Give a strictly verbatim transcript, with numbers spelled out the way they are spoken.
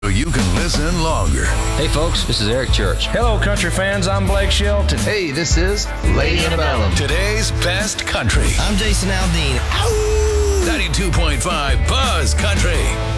so you can listen longer. Hey folks, this is Eric Church. Hello country fans, I'm Blake Shelton. Hey, this is Lady Antebellum. Today's best country. I'm Jason Aldean. ninety-two point five Buzz Country.